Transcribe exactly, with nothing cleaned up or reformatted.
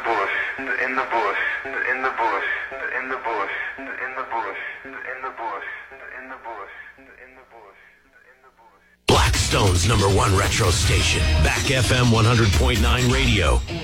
bush, in the bush, in the bush, in the bush, in the bush, in the bush, in the bush, in the bush, in the bush. Blackstone's number one retro station, Back F M one hundred point nine Radio.